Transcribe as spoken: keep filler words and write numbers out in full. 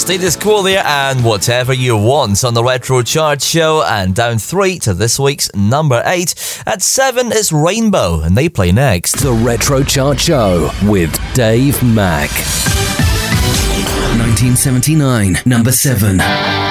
Status Quo there and Whatever You Want on the Retro Chart Show. And down three to this week's number eight. At seven, it's Rainbow, and they play next. The Retro Chart Show with Dave Mack. nineteen seventy-nine, number seven.